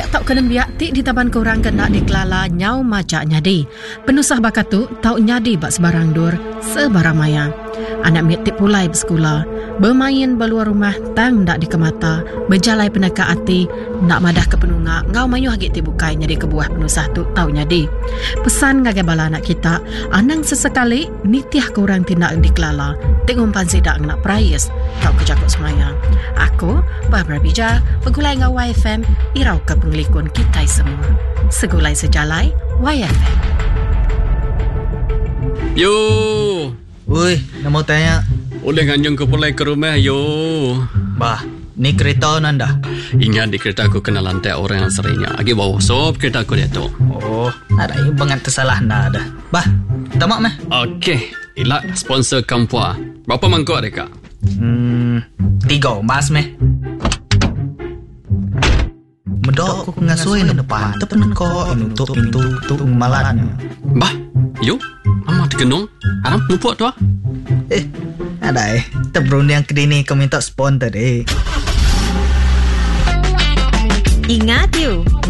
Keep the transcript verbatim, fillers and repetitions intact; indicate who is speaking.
Speaker 1: Biak tak kena biak ti di taban korang kena dikelala nyau macak nyadi. Penusah bakatu tau nyadi bak sebarang dur sebarang maya. Anak miat tip pulai bersekolah, bermain beluar rumah tang dak dikemata, berjalai penaka hati, nak madah ke penunga, ngau mayu hagit ti bukai nyadi kebuah penusah tu tau nyadi. Pesan ngagai bala anak kita, anang sesekali nitiah korang tindak dikelala, tik umpan sidak nak prayes, tau kejakut semaya. Aku, Barbara Bija, pegulai ngau Y F M, irau ke pengelikun kita semua. Segulai sejalai, Y F M.
Speaker 2: Yo.
Speaker 3: Woi, nak mau tanya.
Speaker 2: Boleh nganjung ke pulai ke rumah, yo.
Speaker 3: Bah, ni kereta nanda.
Speaker 2: Ingat di kereta aku kena lantai orang yang seringnya. Agi bawa sop kereta aku dia tu.
Speaker 3: Oh, ada yang bangat tersalah nada. Bah, tamak meh.
Speaker 2: Okey, ilak sponsor Kampua. Berapa mangkuk mereka?
Speaker 3: Hmm, tiga mas meh. Medok aku ngasui na depan. Tepen ko inutup pintu tu malannya.
Speaker 2: Bah, yo. Amat dikenung. Aram lupa tu ah.
Speaker 3: Eh, ada eh. Tebrun yang kedini kau minta sponsor eh.
Speaker 1: Ingat you,